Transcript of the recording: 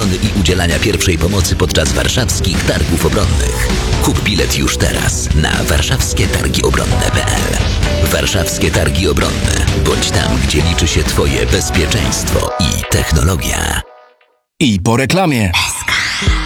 obrony i udzielania pierwszej pomocy podczas warszawskich targów obronnych. Kup bilet już teraz na warszawskietargiobronne.pl. Warszawskie Targi Obronne. Bądź tam, gdzie liczy się Twoje bezpieczeństwo i technologia. I po reklamie.